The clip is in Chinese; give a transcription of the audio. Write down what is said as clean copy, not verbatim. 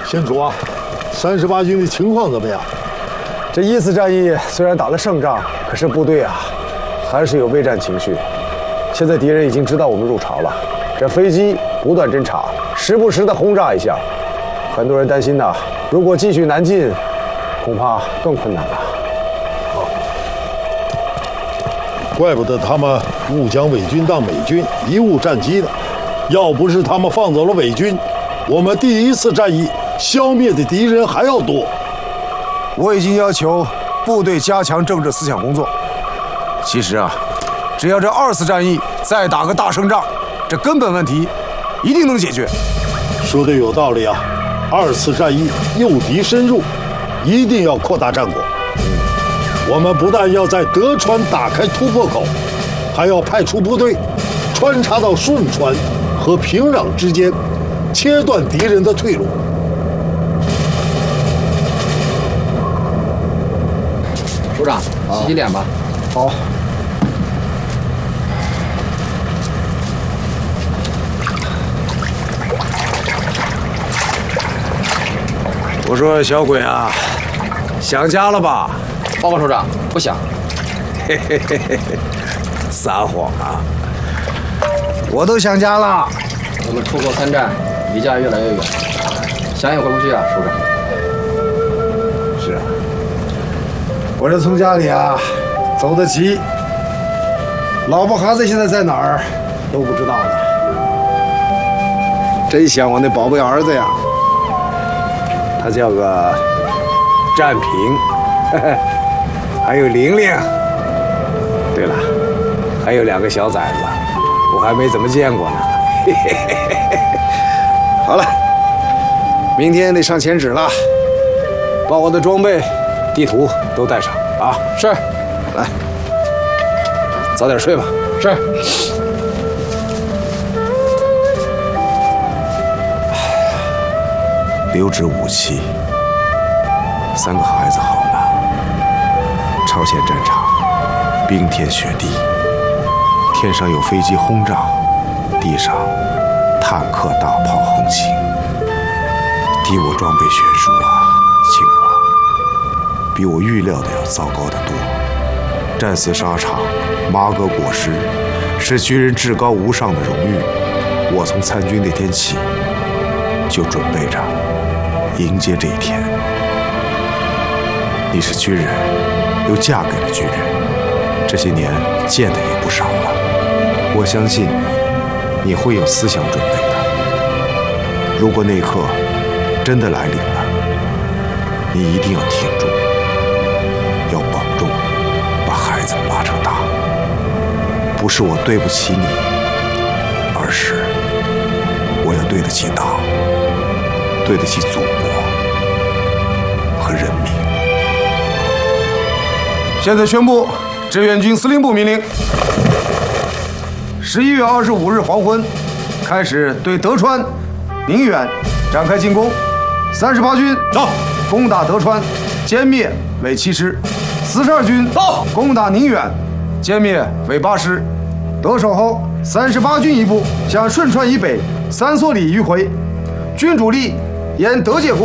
县主啊，38军的情况怎么样？ 这1次战役虽然打了胜仗，可是部队啊，还是有备战情绪。现在敌人已经知道我们入朝了，这飞机不断侦察，时不时的轰炸一下。很多人担心呐，如果继续南进，恐怕更困难了。 怪不得他们误将伪军当美军，贻误战机呢。要不是他们放走了伪军，我们第1次战役消灭的敌人还要多。 我已经要求部队加强政治思想工作。其实啊，只要这2次战役再打个大胜仗，这根本问题一定能解决。 说的有道理啊！2次战役诱敌深入，一定要扩大战果。我们不但要在德川打开突破口，还要派出部队穿插到顺川和平壤之间，切断敌人的退路。 首长，洗脸吧。 好。我说小鬼啊，想家了吧？ 报告首长，不想。 嘿嘿嘿嘿，撒谎啊！我都想家了。 我们出国参战，离家越来越远，想也回不去啊，首长。 是啊，我这从家里啊走得急，老婆孩子现在在哪儿都不知道呢。真想我那宝贝儿子呀，他叫个占平，还有玲玲。对了，还有2个小崽子，我还没怎么见过呢。好了，明天得上前指了，把我的装备、地图都带上啊！ 是， 来，早点睡吧。 是。 留置武器，3个孩子好了。朝鲜战场，冰天雪地，天上有飞机轰炸，地上坦克大炮横行，敌我装备悬殊啊，情况比我预料的要糟糕得多。战死沙场，马革裹尸，是军人至高无上的荣誉。我从参军那天起，就准备着迎接这一天。你是军人，又嫁给了军人，这些年见的也不少了。我相信你会有思想准备的。如果那一刻真的来临了，你一定要挺住，要保重，把孩子拉扯大。不是我对不起你，而是我要对得起党，对得起祖国和人民。现在宣布，志愿军司令部命令：11月25日黄昏，开始对德川、宁远展开进攻。38军到，攻打德川，歼灭伪7师；42军到，攻打宁远，歼灭伪8师。得手后，38军一部向顺川以北3所里迂回，军主力沿德界攻。